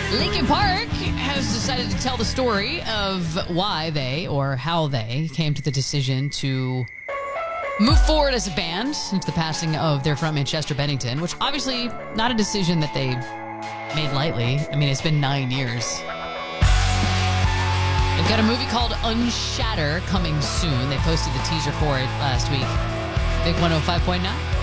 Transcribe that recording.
Linkin Park has decided to tell the story of why they or how they came to the decision to move forward as a band since the passing of their frontman Chester Bennington, which obviously not a decision that they made lightly. I mean, it's been 9 years. They've got a movie called Unshatter coming soon. They posted the teaser for it last week. Big 105.9.